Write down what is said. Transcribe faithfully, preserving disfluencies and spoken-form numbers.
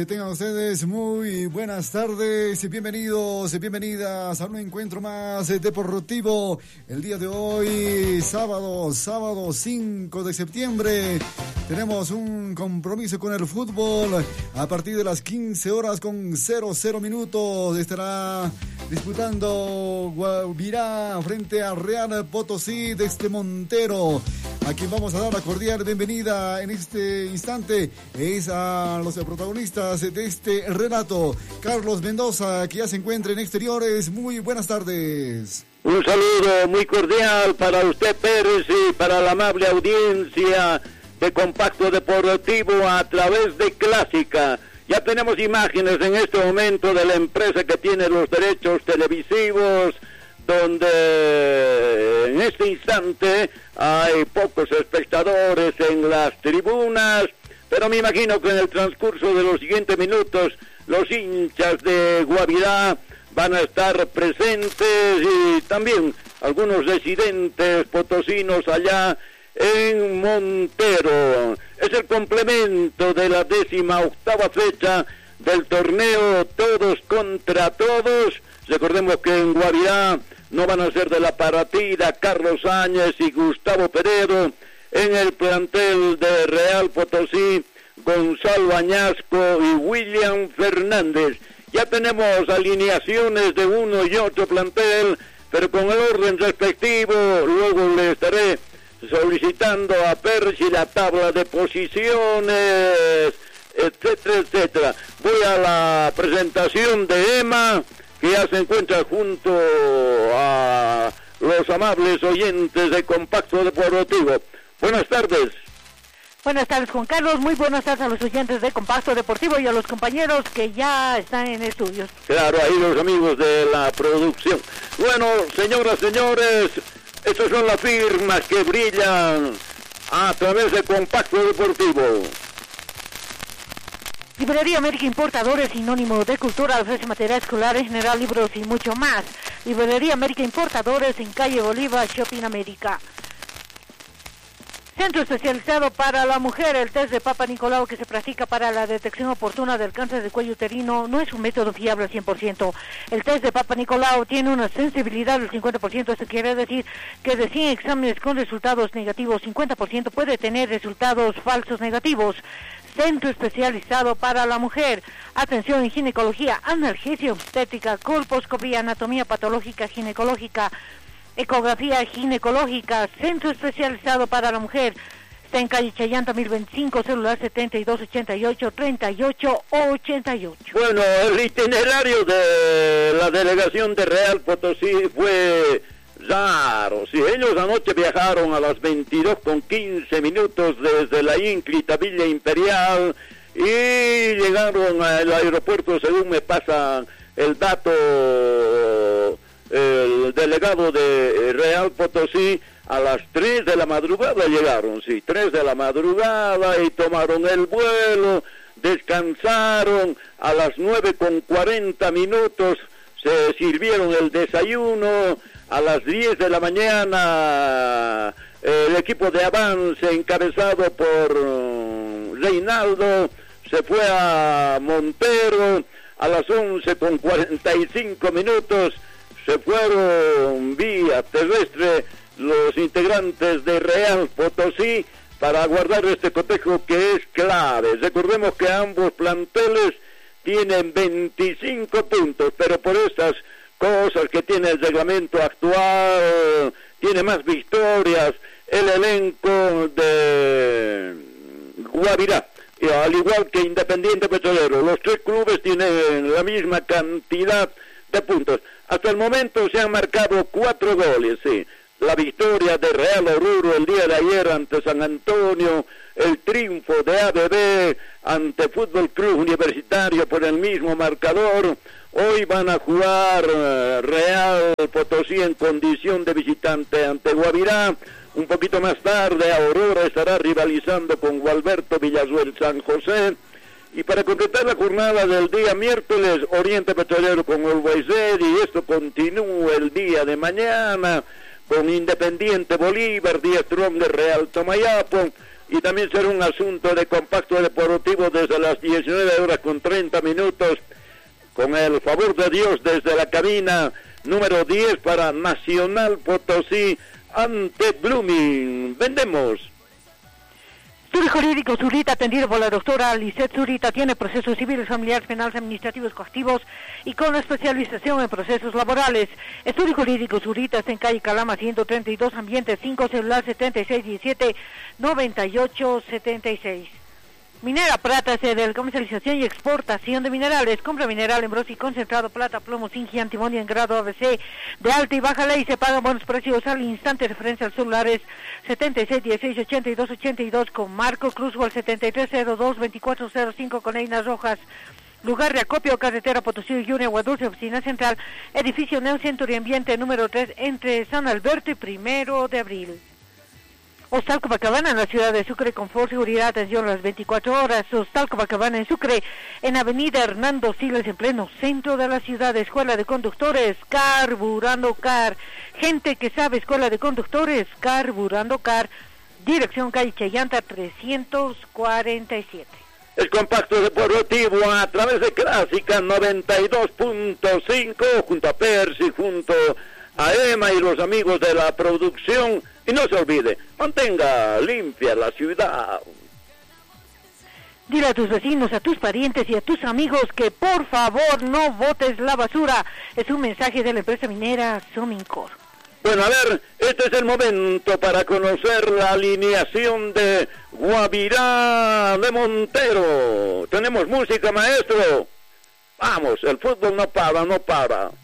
Tengan ustedes muy buenas tardes y bienvenidos y bienvenidas a un encuentro más deportivo el día de hoy, sábado, sábado cinco de septiembre. Tenemos un compromiso con el fútbol a partir de las quince horas con cero cero minutos. Estará disputando Guavirá frente a Real Potosí desde Montero. A quien vamos a dar la cordial bienvenida en este instante es a los protagonistas de este relato. Carlos Mendoza, que ya se encuentra en exteriores. Muy buenas tardes. Un saludo muy cordial para usted, Pérez, y para la amable audiencia de Compacto Deportivo a través de Clásica. Ya tenemos imágenes en este momento de la empresa que tiene los derechos televisivos, donde en este instante hay pocos espectadores en las tribunas, pero me imagino que en el transcurso de los siguientes minutos los hinchas de Guavirá van a estar presentes y también algunos residentes potosinos allá en Montero. Es el complemento de la décima octava fecha del torneo Todos contra Todos. Recordemos que en Guavirá no van a ser de la partida Carlos Áñez y Gustavo Peredo. En el plantel de Real Potosí, Gonzalo Añasco y William Fernández. Ya tenemos alineaciones de uno y otro plantel, pero con el orden respectivo. Luego le estaré solicitando a Percy la tabla de posiciones, etcétera, etcétera. Voy a la presentación de Emma, que ya se encuentra junto a los amables oyentes de Compacto Deportivo. Buenas tardes. Buenas tardes, Juan Carlos. Muy buenas tardes a los oyentes de Compacto Deportivo y a los compañeros que ya están en estudios. Claro, ahí los amigos de la producción. Bueno, señoras, señores, estas son las firmas que brillan a través de Compacto Deportivo. Librería América Importadores, sinónimo de cultura, ofrece material escolar en general, libros y mucho más. Librería América Importadores en calle Bolívar, Shopping América. Centro especializado para la mujer, el test de Papa Nicolau que se practica para la detección oportuna del cáncer de cuello uterino no es un método fiable al cien por ciento. El test de Papa Nicolau tiene una sensibilidad del cincuenta por ciento, esto quiere decir que de cien exámenes con resultados negativos, cincuenta por ciento puede tener resultados falsos negativos. Centro especializado para la mujer, atención en ginecología, analgesia obstétrica, colposcopía, anatomía patológica ginecológica, ecografía ginecológica. Centro especializado para la mujer, está en calle Chayanta mil veinticinco, celular setenta y dos ochenta y ocho, treinta y ocho ochenta y ocho. Bueno, el itinerario de la delegación de Real Potosí fue raro. Si ellos anoche viajaron a las veintidós con quince minutos desde la ínclita Villa Imperial y llegaron al aeropuerto, según me pasa el dato el delegado de Real Potosí, a las tres de la madrugada llegaron, sí, tres de la madrugada, y tomaron el vuelo, descansaron, a las nueve con cuarenta minutos se sirvieron el desayuno, a las diez de la mañana el equipo de avance encabezado por Reinaldo se fue a Montero, a las once con cuarenta y cinco minutos se fueron vía terrestre los integrantes de Real Potosí para guardar este cotejo que es clave. Recordemos que ambos planteles tienen veinticinco puntos, pero por estas cosas que tiene el reglamento actual, tiene más victorias el elenco de Guavirá, y al igual que Independiente Petrolero. Los tres clubes tienen la misma cantidad de puntos. Hasta el momento se han marcado cuatro goles, sí. La victoria de Real Oruro el día de ayer ante San Antonio, el triunfo de A B B ante Fútbol Club Universitario por el mismo marcador. Hoy van a jugar uh, Real Potosí en condición de visitante ante Guavirá. Un poquito más tarde Aurora estará rivalizando con Gualberto Villazuel San José. Y para completar la jornada del día miércoles, Oriente Petrolero con Always Ready, y esto continúa el día de mañana con Independiente Bolívar, Díaz Strong de Real Tomayapo, y también será un asunto de compacto deportivo desde las diecinueve horas con treinta minutos, con el favor de Dios desde la cabina número diez para Nacional Potosí ante Blooming. Vendemos. Estudio Jurídico Zurita, atendido por la doctora Lisette Zurita, tiene procesos civiles, familiares, penales, administrativos, coactivos y con especialización en procesos laborales. Estudio Jurídico Zurita está en calle Calama ciento treinta y dos, ambiente cinco, celular setenta y seis diecisiete noventa y ocho setenta y seis. Minera Prata, sede de comercialización y exportación de minerales. Compra mineral en brosi concentrado, plata, plomo, zinc y antimonio en grado A B C de alta y baja ley. Se pagan buenos precios al instante. Referencia al celulares setenta y seis dieciséis ochenta y dos ochenta y dos con Marco Cruz o al setenta y tres cero dos veinticuatro cero cinco con Einas Rojas. Lugar de acopio, carretera Potosí y Yune, Aguadulce, oficina central, edificio Neocentro y Ambiente número tres entre San Alberto y Primero de Abril. Hostal Copacabana en la ciudad de Sucre, confort, seguridad, atención las veinticuatro horas. Hostal Copacabana en Sucre, en avenida Hernando Siles, en pleno centro de la ciudad. Escuela de conductores, Carburando Car. Gente que sabe, Escuela de conductores, Carburando Car. Dirección calle Chayanta trescientos cuarenta y siete. El compacto deportivo a través de Clásica noventa y dos punto cinco, junto a Percy, junto a Emma y los amigos de la producción. Y no se olvide, mantenga limpia la ciudad. Dile a tus vecinos, a tus parientes y a tus amigos que por favor no botes la basura. Es un mensaje de la empresa minera Somincor. Bueno, a ver, este es el momento para conocer la alineación de Guavirá de Montero. ¿Tenemos música, maestro? Vamos, el fútbol no para, no para.